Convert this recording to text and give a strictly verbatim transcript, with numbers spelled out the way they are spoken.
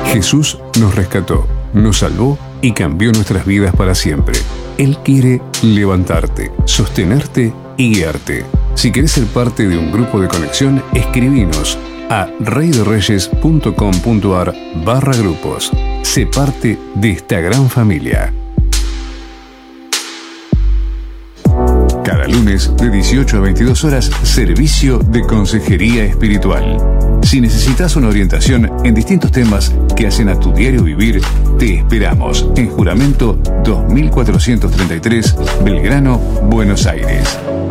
Jesús nos rescató, nos salvó y cambió nuestras vidas para siempre. Él quiere levantarte, sostenerte y guiarte. Si querés ser parte de un grupo de conexión, escribinos a reydereyes.com.ar barra grupos. Sé parte de esta gran familia. Cada lunes de dieciocho a veintidós horas, servicio de consejería espiritual. Si necesitas una orientación en distintos temas que hacen a tu diario vivir, te esperamos en Juramento dos mil cuatrocientos treinta y tres, Belgrano, Buenos Aires.